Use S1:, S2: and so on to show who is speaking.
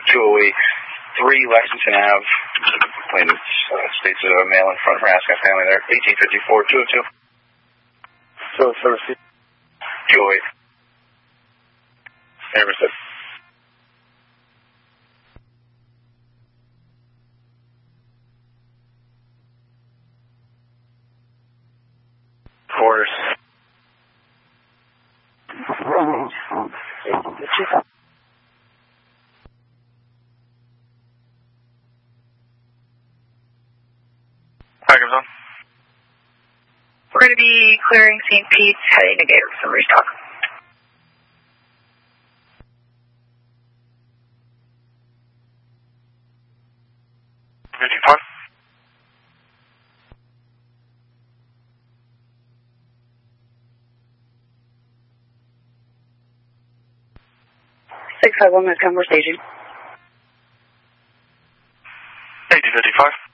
S1: 208-3 Lexington Ave. Claimant states a male in front, harassing a family there. 1854-202.
S2: So, service
S1: 208. Everson. Orders.
S3: Microphone.
S4: We're going to be clearing St. Pete's, heading to Gator for some restock.
S3: $55.
S4: 651 Montgomery Station.
S3: 1855.